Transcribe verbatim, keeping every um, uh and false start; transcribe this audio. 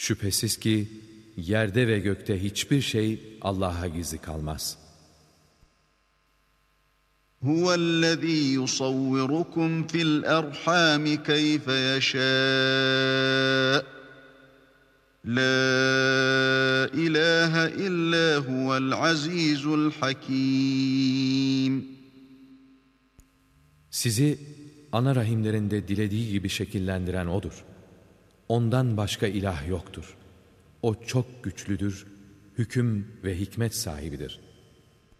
Şüphesiz ki yerde ve gökte hiçbir şey Allah'a gizli kalmaz. Huvellezî yusavvirukum fil erhâmi keyfe yeşâ. La ilahe illa huvel azîzul hakîm. Sizi ana rahimlerinde dilediği gibi şekillendiren O'dur. Ondan başka ilah yoktur. O çok güçlüdür, hüküm ve hikmet sahibidir.